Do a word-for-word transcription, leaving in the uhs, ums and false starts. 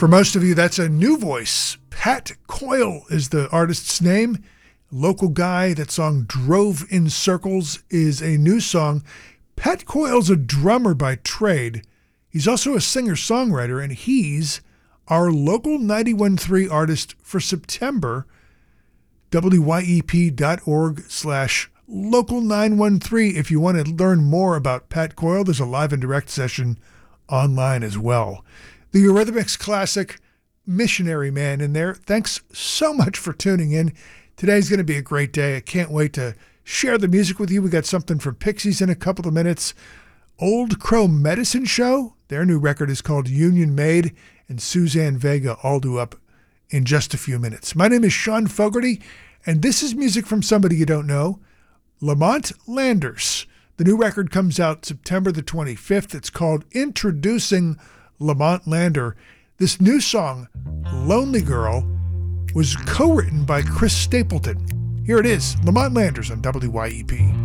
For most of you, that's a new voice. Pat Coyle is the artist's name. Local guy. That song Drove in Circles is a new song. Pat Coyle's a drummer by trade. He's also a singer-songwriter, and he's our local ninety-one point three artist for September. W Y E P dot org slash local nine one three. If you want to learn more about Pat Coyle, there's a live and direct session online as well. The Eurythmics classic Missionary Man in there. Thanks so much for tuning in. Today's going to be a great day. I can't wait to share the music with you. We got something from Pixies in a couple of minutes. Old Crow Medicine Show. Their new record is called Union Made, and Suzanne Vega all do up in just a few minutes. My name is Sean Fogarty, and this is music from somebody you don't know, Lamont Landers. The new record comes out September the twenty-fifth. It's called Introducing Lamont Lander. This new song, Lonely Girl, was co-written by Chris Stapleton. Here it is, Lamont Landers on W Y E P.